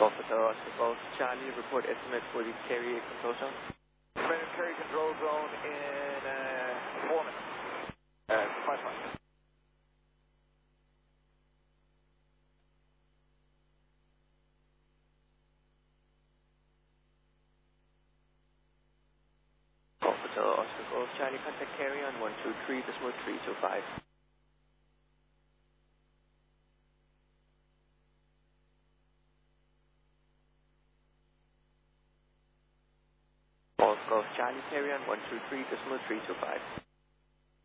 Golf Hotel, Oscar Golf, Charlie, report estimate for the carrier control zone. Brandon, carrier control zone in 4 minutes. 5 minutes. Golf Hotel, Oscar Golf, Charlie, contact carrier on 123.325. Golf Golf, Charlie, carrier on 123.325.